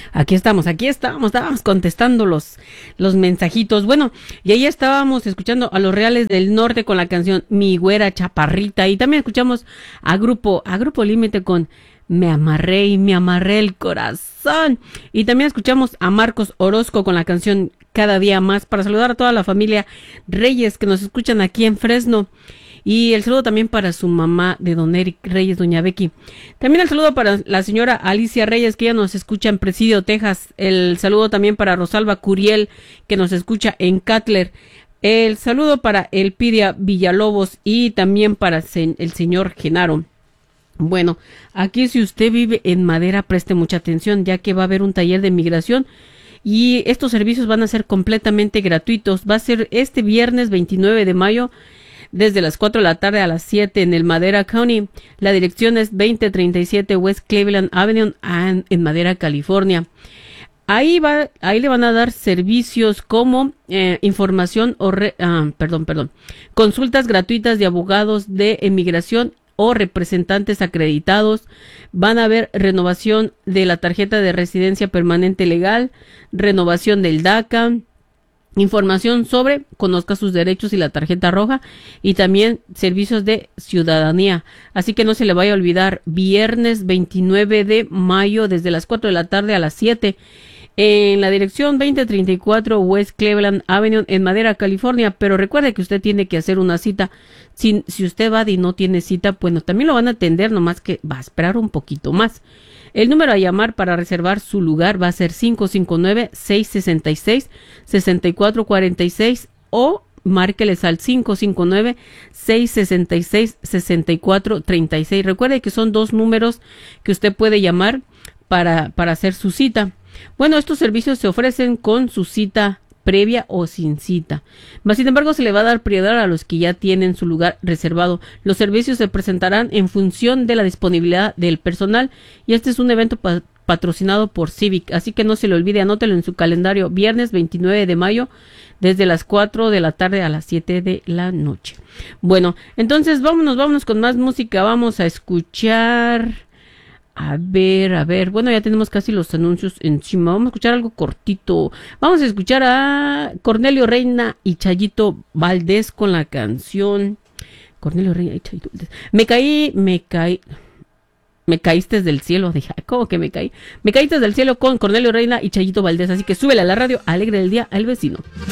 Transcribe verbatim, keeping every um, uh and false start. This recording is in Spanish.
Aquí estamos, aquí estábamos, estábamos contestando los, los mensajitos. Bueno, y ahí estábamos escuchando a los Reales del Norte con la canción Mi Güera Chaparrita. Y también escuchamos a Grupo, a Grupo Límite con Me Amarré y Me Amarré el Corazón. Y también escuchamos a Marcos Orozco con la canción Cada Día Más, para saludar a toda la familia Reyes que nos escuchan aquí en Fresno. Y el saludo también para su mamá de don Eric Reyes, doña Becky. También el saludo para la señora Alicia Reyes, que ya nos escucha en Presidio, Texas. El saludo también para Rosalba Curiel, que nos escucha en Cutler. El saludo para Elpidia Villalobos y también para el señor Genaro. Bueno, aquí si usted vive en Madera, preste mucha atención, ya que va a haber un taller de migración. Y estos servicios van a ser completamente gratuitos. Va a ser este viernes veintinueve de mayo, desde las cuatro de la tarde a las siete en el Madera County. La dirección es veinte treinta y siete West Cleveland Avenue en Madera, California. Ahí va, ahí le van a dar servicios como eh, información o re, ah, perdón, perdón, consultas gratuitas de abogados de inmigración o representantes acreditados. Van a haber renovación de la tarjeta de residencia permanente legal, renovación del DACA, información sobre conozca sus derechos y la tarjeta roja, y también servicios de ciudadanía. Así que no se le vaya a olvidar, viernes veintinueve de mayo desde las cuatro de la tarde a las siete en la dirección veinte treinta y cuatro West Cleveland Avenue en Madera, California. Pero recuerde que usted tiene que hacer una cita. Si, si usted va y no tiene cita, bueno, también lo van a atender, nomás que va a esperar un poquito más. El número a llamar para reservar su lugar va a ser cinco cinco nueve, seis seis seis, seis cuatro cuatro seis o márqueles al cinco cinco nueve, seis seis seis, seis cuatro tres seis. Recuerde que son dos números que usted puede llamar para, para hacer su cita. Bueno, estos servicios se ofrecen con su cita previa o sin cita. Mas, sin embargo, se le va a dar prioridad a los que ya tienen su lugar reservado. Los servicios se presentarán en función de la disponibilidad del personal, y este es un evento pa- patrocinado por Civic, así que no se le olvide, anótelo en su calendario, viernes veintinueve de mayo desde las cuatro de la tarde a las siete de la noche. Bueno, entonces vámonos, vámonos con más música. Vamos a escuchar... A ver, a ver, bueno, ya tenemos casi los anuncios encima. Vamos a escuchar algo cortito. Vamos a escuchar a Cornelio Reina y Chayito Valdés con la canción Cornelio Reina y Chayito Valdés. Me caí, me caí, me caíste del cielo. Dije, ¿cómo que me caí? Me caíste del cielo con Cornelio Reina y Chayito Valdés. Así que súbele a la radio, alegre del día al vecino.